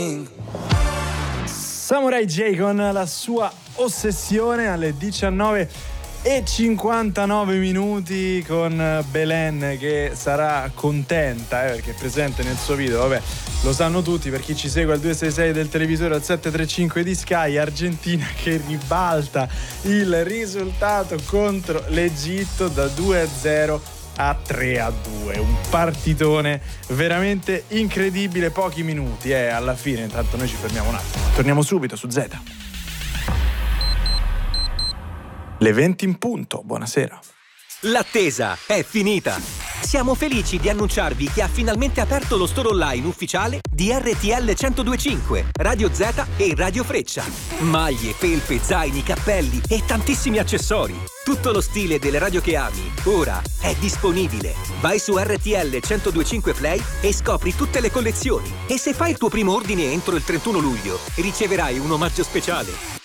Samurai J con la sua ossessione alle 19:59 minuti, con Belen che sarà contenta perché è presente nel suo video. Vabbè, lo sanno tutti, per chi ci segue al 266 del televisore, al 735 di Sky. Argentina che ribalta il risultato contro l'Egitto da 2-0 a 3-2, un partitone veramente incredibile. Pochi minuti alla fine, intanto noi ci fermiamo un attimo, torniamo subito su Z. Le 20 in punto, buonasera. L'attesa è finita! Siamo felici di annunciarvi che ha finalmente aperto lo store online ufficiale di RTL 102.5, Radio Z e Radio Freccia. Maglie, felpe, zaini, cappelli e tantissimi accessori. Tutto lo stile delle radio che ami, ora è disponibile. Vai su RTL 102.5 Play e scopri tutte le collezioni. E se fai il tuo primo ordine entro il 31 luglio, riceverai un omaggio speciale.